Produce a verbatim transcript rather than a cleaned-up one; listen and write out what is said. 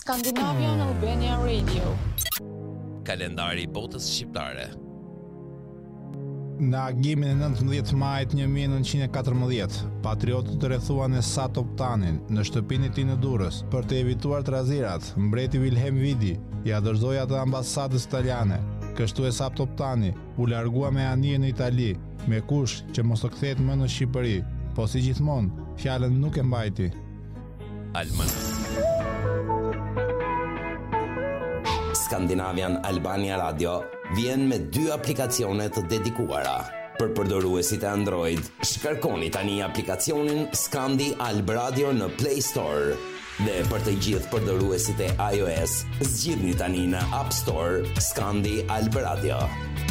Scandinavian Albania Radio. Kalendari i botës shqiptare. Në agimin e nëntëmbëdhjetë majit një mijë e nëntëqind e katërmbëdhjetë, patriotët rrethuan Esat Toptanin në shtëpinë e tij në Durrës. Për të evituar trazirat, mbreti Wilhelm Vidi ja dorëzoi atë ambasadës italiane. Kështu Esat Toptani u largua me anije në Itali, me kush që mos të kthehet më në Shqipëri, po si gjithmonë, fjalën nuk e mbajti. Almanak. Scandinavian Albania Radio vjen me dy aplikacione të dedikuara. Për përdoruesit e Android, shkarkoni tani aplikacionin Scandi Alb Radio në Play Store. Dhe për të gjithë përdoruesit e iOS, zgjidhni tani në App Store Scandi Alb Radio.